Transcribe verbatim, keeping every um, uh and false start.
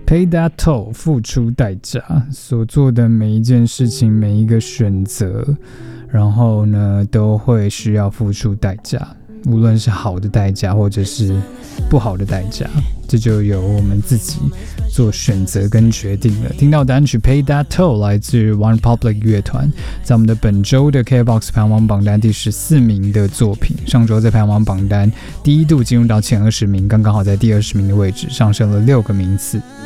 Pay that toll 付出代价，所做的每一件事情每一个选择，然后呢都会需要付出代价，无论是好的代价或者是不好的代价，这就由我们自己做选择跟决定了。听到单曲 Pay That Toll 来自 OneRepublic 乐团，在我们的本周的 K B O X 排行榜榜单第十四名的作品，上周在排行榜榜单第一度进入到前二十名，刚刚好在第二十名的位置上升了六个名次。